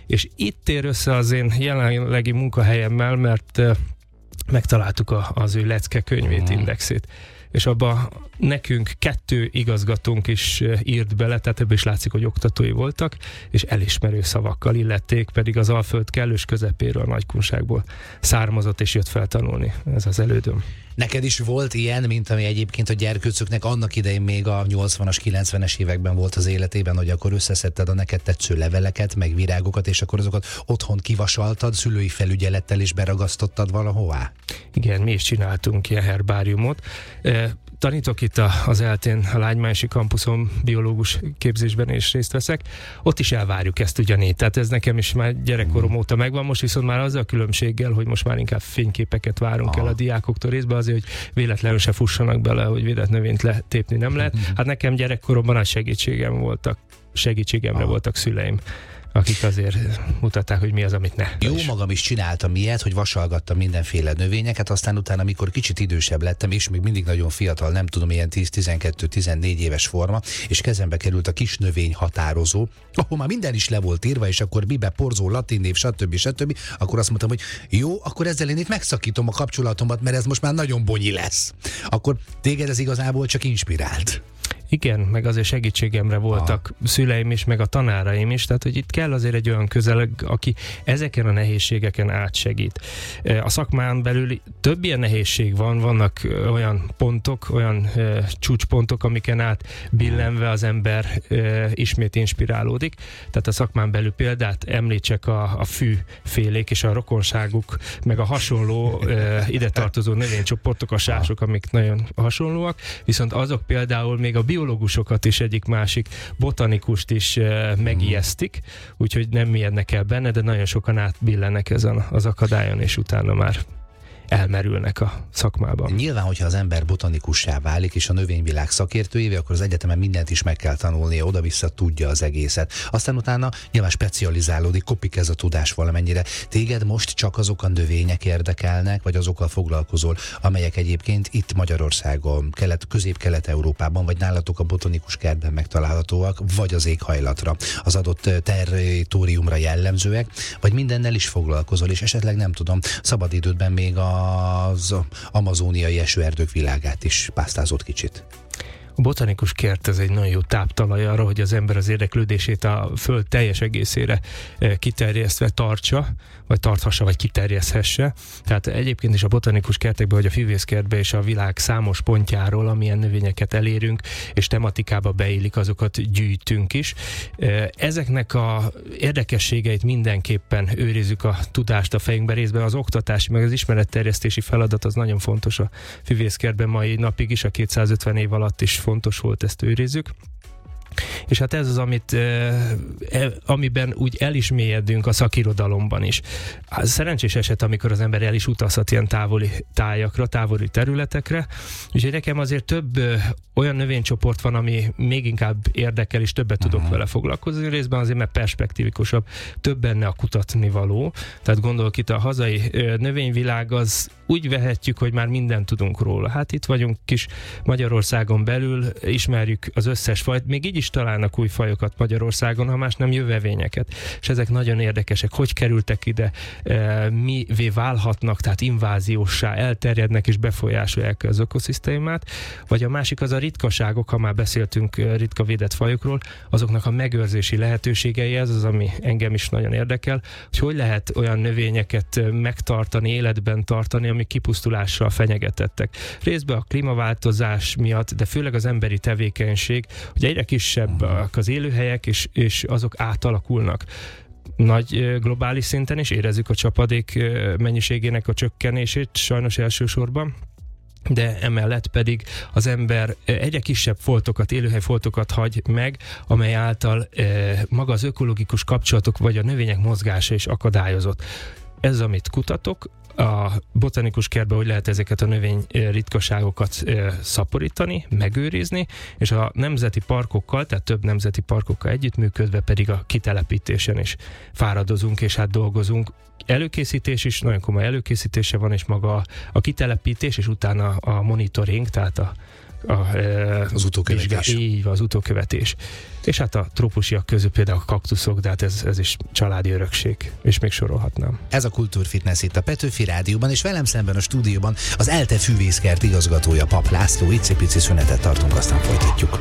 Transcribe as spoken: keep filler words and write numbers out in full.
És itt ér össze az én jelenlegi munkahelyemmel, mert megtaláltuk a, az ő lecke könyvét, indexét. És abban nekünk kettő igazgatónk is írt bele, tehát ebből is látszik, hogy oktatói voltak, és elismerő szavakkal illették, pedig az Alföld kellős közepéről, Nagykunságból származott, és jött fel tanulni. Ez az elődöm. Neked is volt ilyen, mint ami egyébként a gyerkőcöknek annak idején még a nyolcvanas, kilencvenes években volt az életében, hogy akkor összeszedted a neked tetsző leveleket, meg virágokat, és akkor azokat otthon kivasaltad, szülői felügyelettel is beragasztottad valahová? Igen, mi is csináltunk ilyen herbáriumot. Tanítok itt az eltén, a Lágymányosi kampuszon, biológus képzésben is részt veszek. Ott is elvárjuk ezt ugyanígy. Tehát ez nekem is már gyerekkorom óta megvan, most viszont már azzal a különbséggel, hogy most már inkább fényképeket várunk Aha. el a diákoktól részben, azért, hogy véletlenül se fussanak bele, hogy védett növényt letépni nem lehet. Hát nekem gyerekkoromban nagy segítségem voltak, segítségemre Aha. voltak szüleim, akik azért mutatták, hogy mi az, amit ne. Jó, magam is csináltam ilyet, hogy vasalgattam mindenféle növényeket, aztán utána, amikor kicsit idősebb lettem, és még mindig nagyon fiatal, nem tudom, ilyen tíz, tizenkettő, tizennégy éves forma, és kezembe került a kis növény határozó, ahol már minden is le volt írva, és akkor bibe, porzó, latin név, stb. stb. Akkor azt mondtam, hogy jó, akkor ezzel én itt megszakítom a kapcsolatomat, mert ez most már nagyon bonyi lesz. Akkor téged ez igazából csak inspirált. Igen, meg azért segítségemre voltak ah. szüleim is, meg a tanáraim is, tehát hogy itt kell azért egy olyan közeleg, aki ezeken a nehézségeken átsegít. A szakmán belül több ilyen nehézség van, vannak olyan pontok, olyan e, csúcspontok, amiken át billenve az ember e, ismét inspirálódik. Tehát a szakmán belül példát említsek a, a fűfélék és a rokonságuk, meg a hasonló e, ide tartozó növénycsoportok, a sások, amik nagyon hasonlóak, viszont azok például még a biológusokat is, egyik másik botanikust is uh, megijesztik, úgyhogy nem ijednek el benne, de nagyon sokan átbillennek ezen az akadályon, és utána már elmerülnek a szakmában. Nyilván, hogyha az ember botanikussá válik, és a növényvilág szakértőjévé, akkor az egyetemen mindent is meg kell tanulnia, oda-vissza tudja az egészet. Aztán utána nyilván specializálódik, kopik ez a tudás valamennyire. Téged most csak azok a növények érdekelnek, vagy azokkal foglalkozol, amelyek egyébként itt Magyarországon, kelet, közép-kelet-európában, vagy nálatok a botanikus kertben megtalálhatóak, vagy az éghajlatra, az adott territóriumra jellemzőek, vagy mindennel is foglalkozol, és esetleg nem tudom, szabadidődben még a az amazóniai esőerdők világát is pásztázott kicsit. A botanikus kert ez egy nagyon jó táptalaj arra, hogy az ember az érdeklődését a föld teljes egészére kiterjesztve tartsa, vagy tarthassa, vagy kiterjeszthesse. Tehát egyébként is a botanikus kertekben, vagy a füvészkertben és a világ számos pontjáról, amilyen növényeket elérünk, és tematikába beillik, azokat gyűjtünk is. Ezeknek a érdekességeit mindenképpen őrizzük a tudást a fejünkben, részben az oktatási, meg az ismeretterjesztési feladat az nagyon fontos a füvészkertben mai napig is, a kétszázötven év alatt is fontos volt, ezt őrizzük. És hát ez az, amit, eh, amiben úgy el is mélyedünk a szakirodalomban is. Szerencsés eset, amikor az ember el is utazhat ilyen távoli tájakra, távoli területekre, úgyhogy nekem azért több eh, olyan növénycsoport van, ami még inkább érdekel, és többet tudok uh-huh. vele foglalkozni, részben azért, mert perspektívikusabb, több benne a kutatni való. Tehát gondolok itt a hazai eh, növényvilág, az úgy vehetjük, hogy már mindent tudunk róla. Hát itt vagyunk kis Magyarországon belül, ismerjük az összes fajt, még így is találnak új fajokat Magyarországon, ha más nem jövevényeket. És ezek nagyon érdekesek. Hogy kerültek ide, e, mivé válhatnak, tehát invázióssá elterjednek és befolyásolják az ökoszisztémát. Vagy a másik az a ritkaságok, ha már beszéltünk ritka védett fajokról, azoknak a megőrzési lehetőségei, ez az, ami engem is nagyon érdekel, hogy hogy lehet olyan növényeket megtartani, életben tartani, amik kipusztulással fenyegetettek. Részben a klímaváltozás miatt, de főleg az emberi tevékenység, hogy egyre kisebbek az élőhelyek, és, és azok átalakulnak. Nagy globális szinten is érezzük a csapadék mennyiségének a csökkenését, sajnos elsősorban, de emellett pedig az ember egyre kisebb foltokat, élőhelyfoltokat hagy meg, amely által maga az ökológikus kapcsolatok vagy a növények mozgása is akadályozott. Ez, amit kutatok, a botanikus kertben, hogy lehet ezeket a növény ritkaságokat szaporítani, megőrizni, és a nemzeti parkokkal, tehát több nemzeti parkokkal együttműködve pedig a kitelepítésen is fáradozunk, és hát dolgozunk. Előkészítés is, nagyon komoly előkészítése van, és maga a kitelepítés, és utána a monitoring, tehát a a, az utókövetés. Vizsgál, így van, az utókövetés. És hát a trópusiak közül például a kaktuszok, de hát ez, ez is családi örökség, és még sorolhatnám. Ez a Kultúrfitness itt a Petőfi Rádióban, és velem szemben a stúdióban az ELTE Fűvészkert igazgatója, Pap László. Icipici szünetet tartunk, aztán folytatjuk.